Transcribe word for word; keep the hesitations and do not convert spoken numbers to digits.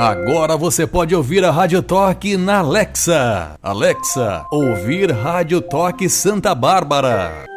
Agora você pode ouvir a Rádio Toque na Alexa. Alexa, ouvir Rádio Toque Santa Bárbara.